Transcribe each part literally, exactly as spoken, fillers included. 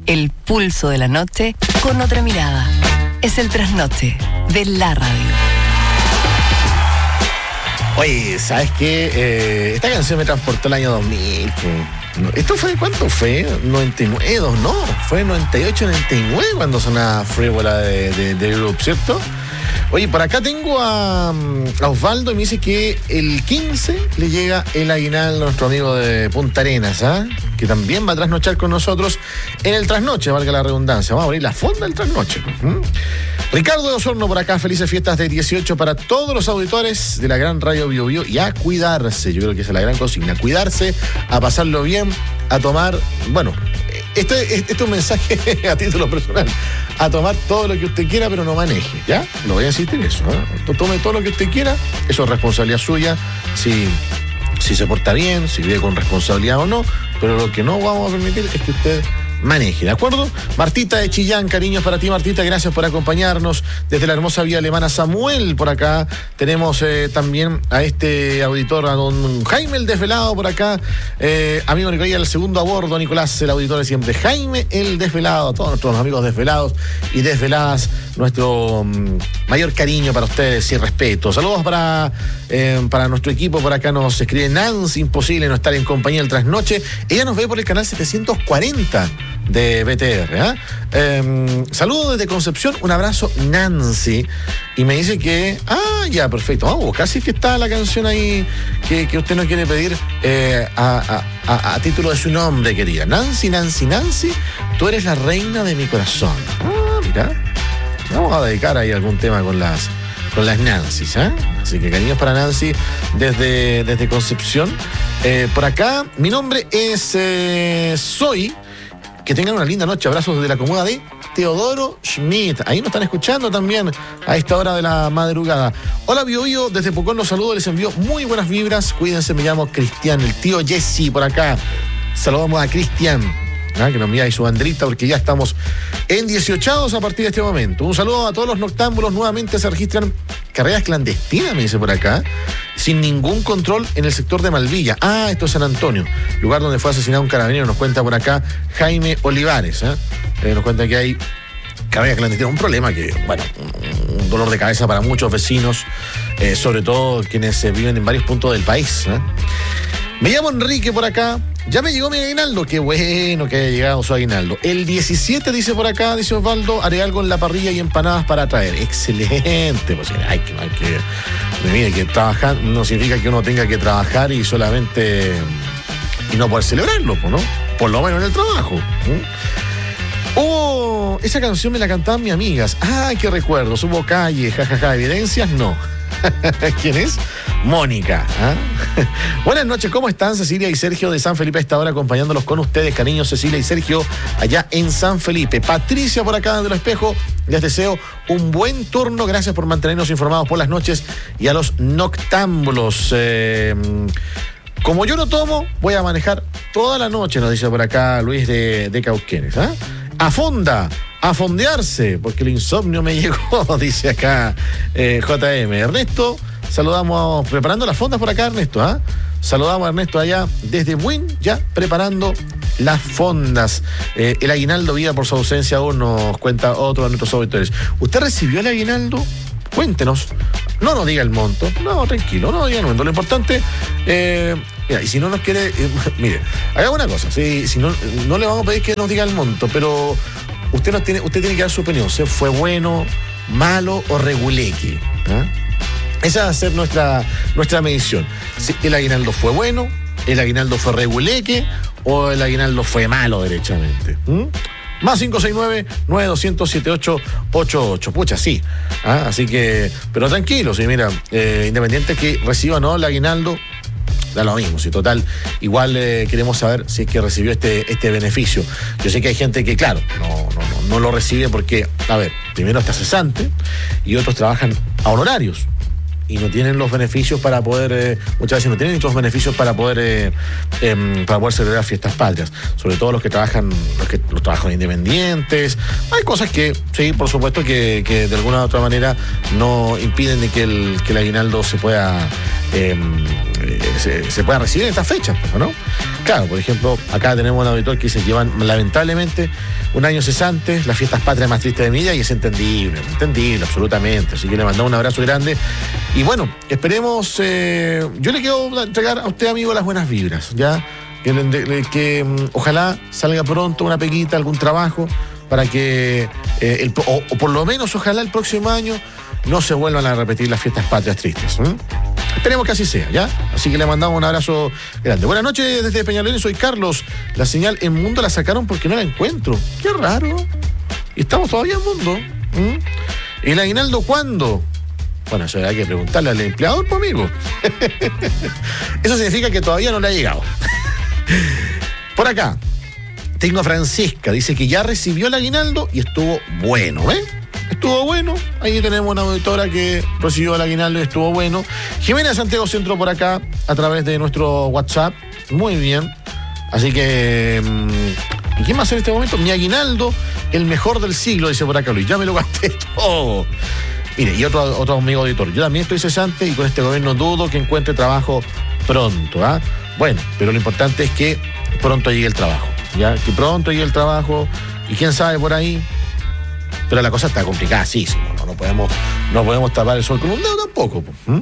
El pulso de la noche con otra mirada. Es el trasnoche de la radio. Oye, ¿sabes qué? Eh, esta canción me transportó al año dos mil. ¿Esto fue cuánto fue? noventa y nueve, ¿no? Fue noventa y ocho, noventa y nueve cuando sonaba Frívola de, de, de Europe, ¿cierto? Oye, por acá tengo a, a Osvaldo y me dice que el quince le llega el aguinaldo a nuestro amigo de Punta Arenas, ¿ah? ¿eh? Que también va a trasnochar con nosotros en el trasnoche, valga la redundancia. Vamos a abrir la fonda del trasnoche. ¿Mm? Ricardo de Osorno por acá, felices fiestas de dieciocho para todos los auditores de la gran radio Bio Bio y a cuidarse, yo creo que esa es la gran consigna, a cuidarse, a pasarlo bien, a tomar, bueno, este, este es un mensaje a título personal, a tomar todo lo que usted quiera, pero no maneje, ¿ya? No voy a insistir en eso, ¿eh? Tome todo lo que usted quiera, eso es responsabilidad suya, si, si se porta bien, si vive con responsabilidad o no, pero lo que no vamos a permitir es que usted maneje, ¿de acuerdo? Martita de Chillán, cariños para ti, Martita, gracias por acompañarnos desde la hermosa vía alemana. Samuel por acá, tenemos eh, también a este auditor, a don Jaime el Desvelado por acá, eh, amigo Nicolás, el segundo a bordo, Nicolás, el auditor de siempre, Jaime el Desvelado, a todos nuestros amigos desvelados y desveladas, nuestro um, mayor cariño para ustedes y respeto. Saludos para, eh, para nuestro equipo, por acá nos escribe Nancy, imposible no estar en compañía del trasnoche, ella nos ve por el canal setecientos cuarenta de B T R, ¿eh? Eh, saludo desde Concepción, un abrazo Nancy, y me dice que, ah, ya, perfecto, vamos, casi que está la canción ahí que, que usted no quiere pedir eh, a, a, a, a título de su nombre, querida. Nancy, Nancy, Nancy, tú eres la reina de mi corazón. Ah, mira, vamos a dedicar ahí algún tema con las con las Nancys, ¿eh? Así que cariños para Nancy desde, desde Concepción. Eh, por acá, mi nombre es eh, Soy. Que tengan una linda noche. Abrazos desde la comuna de Teodoro Schmidt. Ahí nos están escuchando también a esta hora de la madrugada. Hola, Bio Bio, desde Pucón los saludo, les envío muy buenas vibras. Cuídense, me llamo Cristian, el tío Jesse por acá. Saludamos a Cristian, ¿ah? Que nos envía ahí su banderita porque ya estamos en dieciochados a partir de este momento. Un saludo a todos los noctámbulos. Nuevamente se registran carreras clandestinas, me dice por acá, sin ningún control en el sector de Malvilla. Ah, esto es San Antonio, lugar donde fue asesinado un carabinero, nos cuenta por acá Jaime Olivares, ¿eh? Eh, nos cuenta que hay carreras clandestinas, un problema que, bueno, un dolor de cabeza para muchos vecinos, eh, sobre todo quienes eh, viven en varios puntos del país, ¿eh? Me llamo Enrique por acá. Ya me llegó mi aguinaldo. Qué bueno que haya llegado su aguinaldo. El diecisiete, dice por acá, dice Osvaldo, haré algo en la parrilla y empanadas para traer. Excelente. Pues hay que, hay que, mire, que trabajar no significa que uno tenga que trabajar y solamente y no poder celebrarlo, pues, ¿no? Por lo menos en el trabajo. ¿Mm? Oh, esa canción me la cantaban mis amigas. Ay, qué recuerdo. Subo calle, jajaja, ja, ja. Evidencias, no. ¿Quién es? Mónica. ¿eh? Buenas noches, ¿cómo están Cecilia y Sergio de San Felipe a esta hora acompañándolos con ustedes, cariños Cecilia y Sergio allá en San Felipe? Patricia por acá de los Espejos, les deseo un buen turno, gracias por mantenernos informados por las noches y a los noctámbulos. Eh, como yo no tomo, voy a manejar toda la noche, nos dice por acá Luis de, de Cauquenes. ¿eh? A fonda, a fondearse, porque el insomnio me llegó, dice acá eh, J M. Ernesto, saludamos, preparando las fondas por acá, Ernesto, ¿ah? ¿eh? Saludamos a Ernesto allá desde Buin, ya preparando las fondas. Eh, el aguinaldo vida por su ausencia aún, nos cuenta otro de nuestros auditores. ¿Usted recibió el aguinaldo? Cuéntenos. No nos diga el monto. No, tranquilo, no nos diga el monto. Lo importante, eh, mira, y si no nos quiere, eh, mire, hagamos una cosa. Si, si no, no le vamos a pedir que nos diga el monto, pero usted nos tiene, usted tiene que dar su opinión. ¿Se fue bueno, malo o reguleque? ¿eh? Esa va a ser nuestra, nuestra medición. Si el aguinaldo fue bueno, el aguinaldo fue reguleque o el aguinaldo fue malo derechamente. ¿Mm? Más cinco seis nueve, nueve dos cero cero, siete ocho ocho ocho. Pucha, sí. ¿Ah? Así que, pero tranquilo, sí, mira, eh, independiente que reciba o no el aguinaldo, da lo mismo, si total, igual eh, queremos saber si es que recibió este, este beneficio. Yo sé que hay gente que, claro, no, no, no, no lo recibe porque, a ver, primero está cesante y otros trabajan a honorarios y no tienen los beneficios para poder, eh, muchas veces no tienen los beneficios para poder eh, eh, para poder celebrar fiestas patrias, sobre todo los que trabajan, los que los trabajan independientes. Hay cosas que, sí, por supuesto que, que de alguna u otra manera no impiden de que el, que el aguinaldo se pueda eh, se, se pueda recibir en estas fechas, ¿no? Claro, por ejemplo, acá tenemos un auditor que se llevan lamentablemente un año cesante, las fiestas patrias más tristes de mi vida, y es entendible, entendible, absolutamente. Así que le mandamos un abrazo grande. Y bueno, esperemos, eh, yo le quiero entregar a usted, amigo, las buenas vibras, ¿ya? Que, que, que um, ojalá salga pronto una peguita, algún trabajo, para que, eh, el, o, o por lo menos, ojalá el próximo año no se vuelvan a repetir las fiestas patrias tristes. ¿eh? Esperemos que así sea, ¿ya? Así que le mandamos un abrazo grande. Buenas noches desde Peñalolén, soy Carlos. La señal en Mundo la sacaron porque no la encuentro. Qué raro. Y estamos todavía en Mundo. ¿Mm? ¿El aguinaldo cuándo? Bueno, eso hay que preguntarle al empleador, pues, amigo. Eso significa que todavía no le ha llegado. Por acá, tengo a Francisca. Dice que ya recibió el aguinaldo y estuvo bueno, ¿eh? Estuvo bueno. Ahí tenemos una auditora que recibió el aguinaldo y estuvo bueno. Jimena Santiago Centro por acá, a través de nuestro WhatsApp. Muy bien. Así que... ¿Y quién más en este momento? Mi aguinaldo, el mejor del siglo, dice por acá Luis. Ya me lo gasté todo. Mire, y otro, otro amigo auditor. Yo también estoy cesante y con este gobierno dudo que encuentre trabajo pronto. ¿ah? Bueno, pero lo importante es que pronto llegue el trabajo. ¿ya? Que pronto llegue el trabajo. Y quién sabe por ahí... Pero la cosa está complicada, sí, sí, no, no, podemos, no podemos tapar el sol con un dedo tampoco. ¿Mm?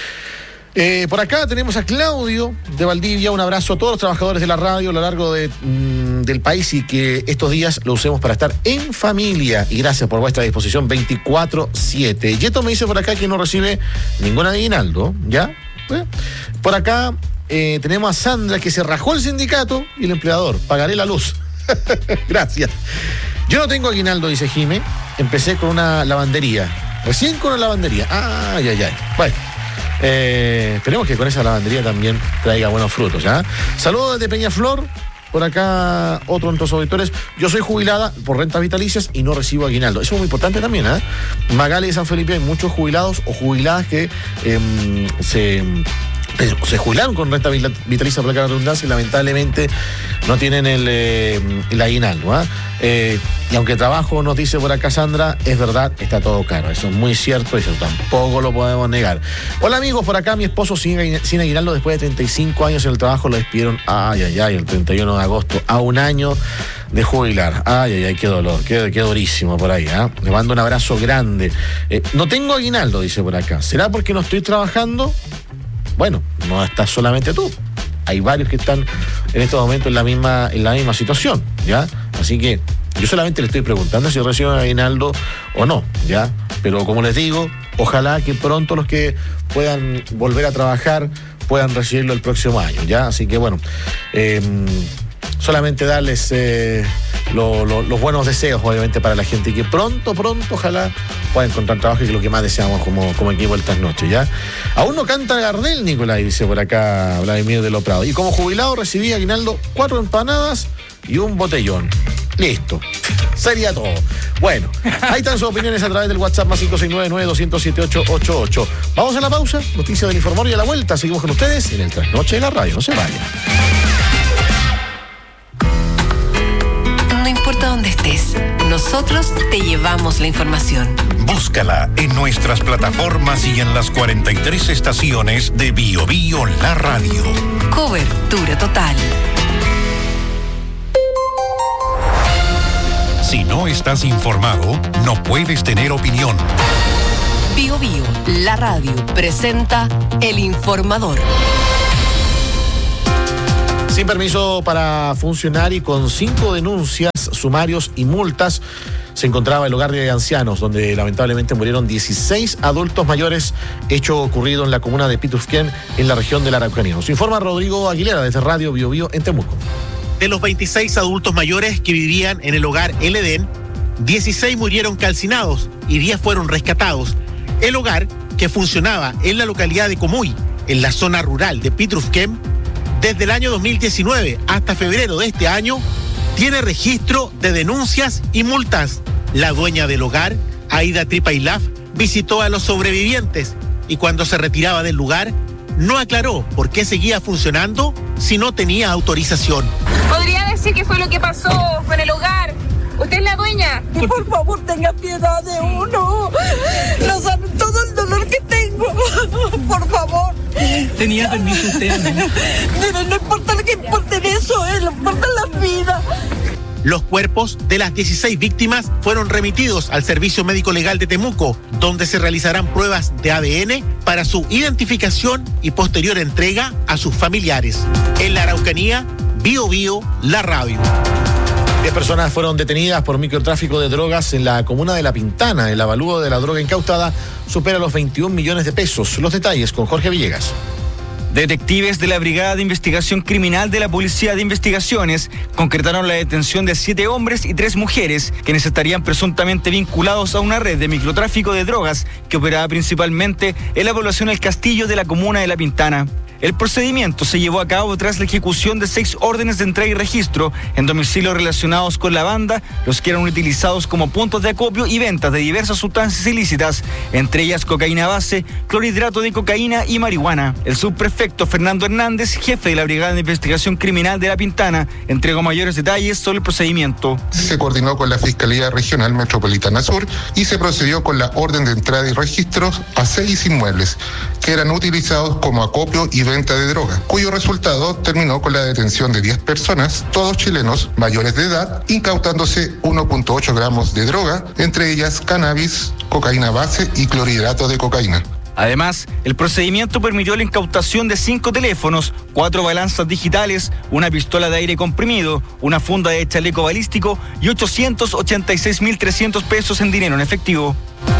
Eh, por acá tenemos a Claudio de Valdivia. Un abrazo a todos los trabajadores de la radio a lo largo de, mm, del país y que estos días lo usemos para estar en familia. Y gracias por vuestra disposición veinticuatro siete. Yeto me dice por acá que no recibe ningún aguinaldo, ¿ya? ¿Eh? Por acá eh, tenemos a Sandra que se rajó el sindicato y el empleador. Pagaré la luz. Gracias. Yo no tengo aguinaldo, dice Jime. Empecé con una lavandería. Recién con una lavandería. Ay, ay, ay. Bueno, eh, esperemos que con esa lavandería también traiga buenos frutos. ¿ya? Saludos desde Peñaflor. Por acá, otro de nuestros auditores. Yo soy jubilada por rentas vitalicias y no recibo aguinaldo. Eso es muy importante también. ¿eh? Magali de San Felipe, hay muchos jubilados o jubiladas que eh, se... se jubilaron con renta vitalicia por la redundancia y lamentablemente no tienen el, eh, el aguinaldo. ¿eh? Eh, y aunque trabajo, nos dice por acá Sandra, es verdad, está todo caro. Eso es muy cierto y eso tampoco lo podemos negar. Hola amigos, por acá mi esposo sin, sin aguinaldo después de treinta y cinco años en el trabajo lo despidieron, ay, ay, ay, el treinta y uno de agosto, a un año de jubilar. Ay, ay, ay, qué dolor, qué, qué durísimo por ahí. ¿eh? Le mando un abrazo grande. Eh, no tengo aguinaldo, dice por acá. ¿Será porque no estoy trabajando? Bueno, no estás solamente tú. Hay varios que están en estos momentos en la misma, en la misma situación, ¿ya? Así que yo solamente le estoy preguntando si reciben aguinaldo o no, ¿ya? Pero como les digo, ojalá que pronto los que puedan volver a trabajar puedan recibirlo el próximo año, ¿ya? Así que bueno, eh, solamente darles eh, lo, lo, los buenos deseos, obviamente, para la gente y que pronto, pronto, ojalá pueda encontrar trabajo, y que es lo que más deseamos como, como equipo estas noches, ¿ya? Aún no canta Gardel, Nicolás, dice por acá Vladimir de Lo Prado. Y como jubilado recibí aguinaldo cuatro empanadas y un botellón. Listo. Sería todo. Bueno, ahí están sus opiniones a través del WhatsApp más cinco seis nueve nueve dos cero siete ocho ocho ocho. Vamos a la pausa, noticias del Informador y a la vuelta seguimos con ustedes en el Trasnoche de la Radio. No se vayan. No importa dónde estés, nosotros te llevamos la información. Búscala en nuestras plataformas y en las cuarenta y tres estaciones de Bio Bio La Radio. Cobertura total. Si no estás informado, no puedes tener opinión. Bio Bio La Radio presenta El Informador. Sin permiso para funcionar y con cinco denuncias, sumarios y multas, se encontraba el hogar de ancianos, donde lamentablemente murieron dieciséis adultos mayores, hecho ocurrido en la comuna de Pitufquén, en la región de la Araucanía. Nos informa Rodrigo Aguilera desde Radio Bio Bio en Temuco. De los veintiséis adultos mayores que vivían en el hogar El Edén, dieciséis murieron calcinados y diez fueron rescatados. El hogar, que funcionaba en la localidad de Comuy, en la zona rural de Pitufquén, desde el año dos mil diecinueve hasta febrero de este año, tiene registro de denuncias y multas. La dueña del hogar, Aida Tripailaf, visitó a los sobrevivientes y cuando se retiraba del lugar, no aclaró por qué seguía funcionando si no tenía autorización. ¿Podría decir qué fue lo que pasó con el hogar? ¿Usted es la dueña? Y por favor tenga piedad de uno. No saben todo el dolor que tengo. Por favor. Tenía permiso usted, ¿no? Pero no importa lo que importe de eso, eh, lo importa la vida. Los cuerpos de las dieciséis víctimas fueron remitidos al Servicio Médico Legal de Temuco, donde se realizarán pruebas de A D N para su identificación y posterior entrega a sus familiares. En la Araucanía, Bio Bio, la radio. Diez personas fueron detenidas por microtráfico de drogas en la comuna de La Pintana. El avalúo de la droga incautada supera los veintiún millones de pesos. Los detalles con Jorge Villegas. Detectives de la Brigada de Investigación Criminal de la Policía de Investigaciones concretaron la detención de siete hombres y tres mujeres, quienes estarían presuntamente vinculados a una red de microtráfico de drogas que operaba principalmente en la población El Castillo de la comuna de La Pintana. El procedimiento se llevó a cabo tras la ejecución de seis órdenes de entrega y registro en domicilios relacionados con la banda, los que eran utilizados como puntos de acopio y ventas de diversas sustancias ilícitas, entre ellas cocaína base, clorhidrato de cocaína y marihuana. El subprefecto Fernando Hernández, jefe de la Brigada de Investigación Criminal de La Pintana, entregó mayores detalles sobre el procedimiento. Se coordinó con la Fiscalía Regional Metropolitana Sur y se procedió con la orden de entrada y registros a seis inmuebles que eran utilizados como acopio y venta de droga, cuyo resultado terminó con la detención de diez personas, todos chilenos mayores de edad, incautándose uno punto ocho gramos de droga, entre ellas cannabis, cocaína base y clorhidrato de cocaína. Además, el procedimiento permitió la incautación de cinco teléfonos, cuatro balanzas digitales, una pistola de aire comprimido, una funda de chaleco balístico y ochocientos ochenta y seis mil trescientos pesos en dinero en efectivo.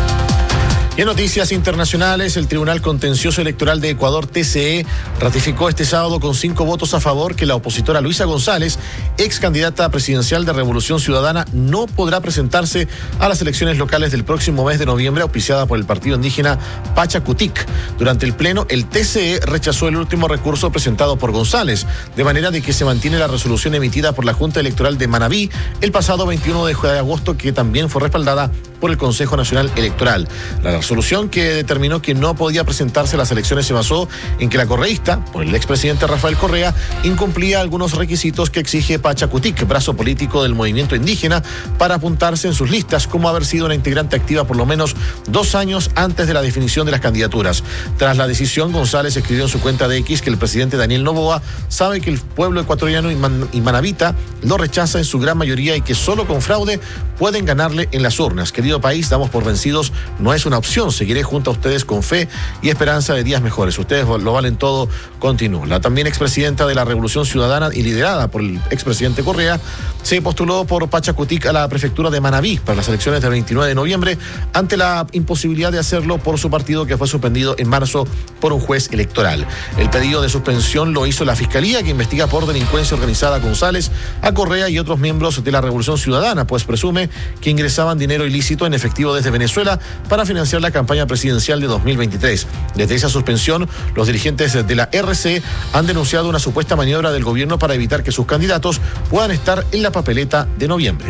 Y en noticias internacionales, el Tribunal Contencioso Electoral de Ecuador, T C E, ratificó este sábado con cinco votos a favor que la opositora Luisa González, ex candidata presidencial de Revolución Ciudadana, no podrá presentarse a las elecciones locales del próximo mes de noviembre, auspiciada por el partido indígena Pachacutic. Durante el pleno, el T C E rechazó el último recurso presentado por González, de manera de que se mantiene la resolución emitida por la Junta Electoral de Manabí el pasado veintiuno de agosto, que también fue respaldada por el Consejo Nacional Electoral. La resolución que determinó que no podía presentarse a las elecciones se basó en que la correísta, por el expresidente Rafael Correa, incumplía algunos requisitos que exige Pachacutic, brazo político del movimiento indígena, para apuntarse en sus listas, como haber sido una integrante activa por lo menos dos años antes de la definición de las candidaturas. Tras la decisión, González escribió en su cuenta de X que el presidente Daniel Noboa sabe que el pueblo ecuatoriano y, man, y manabita lo rechaza en su gran mayoría y que solo con fraude pueden ganarle en las urnas. Querido país, damos por vencidos, no es una opción. Seguiré junto a ustedes con fe y esperanza de días mejores. Ustedes lo valen todo, continúo. La también expresidenta de la Revolución Ciudadana y liderada por el expresidente Correa se postuló por Pachacutic a la prefectura de Manabí para las elecciones del veintinueve de noviembre ante la imposibilidad de hacerlo por su partido, que fue suspendido en marzo por un juez electoral. El pedido de suspensión lo hizo la Fiscalía, que investiga por delincuencia organizada a González, a Correa y otros miembros de la Revolución Ciudadana, pues presume que ingresaban dinero ilícito en efectivo desde Venezuela para financiar la campaña presidencial de dos mil veintitrés. Desde esa suspensión, los dirigentes de la R C han denunciado una supuesta maniobra del gobierno para evitar que sus candidatos puedan estar en la papeleta de noviembre.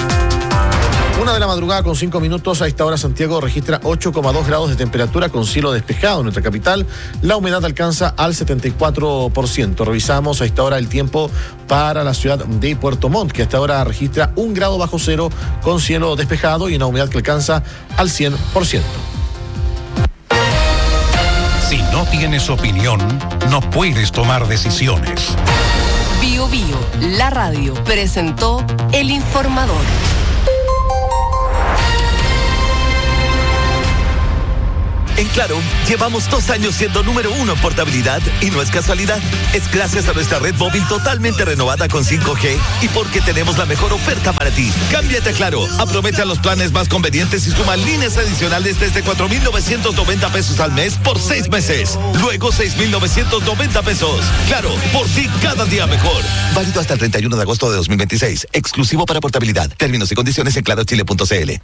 Una de la madrugada con cinco minutos. A esta hora Santiago registra ocho coma dos grados de temperatura con cielo despejado en nuestra capital. La humedad alcanza al setenta y cuatro por ciento. Revisamos a esta hora el tiempo para la ciudad de Puerto Montt, que a esta hora registra un grado bajo cero con cielo despejado y una humedad que alcanza al cien por ciento. Si no tienes opinión, no puedes tomar decisiones. Bio Bio, la radio, presentó El Informador. En Claro, llevamos dos años siendo número uno en portabilidad y no es casualidad. Es gracias a nuestra red móvil totalmente renovada con cinco G y porque tenemos la mejor oferta para ti. Cámbiate a Claro, aprovecha los planes más convenientes y suma líneas adicionales desde cuatro mil novecientos noventa pesos al mes por seis meses. Luego seis mil novecientos noventa pesos. Claro, por ti cada día mejor. Válido hasta el treinta y uno de agosto de dos mil veintiséis. Exclusivo para portabilidad. Términos y condiciones en claro chile punto c l.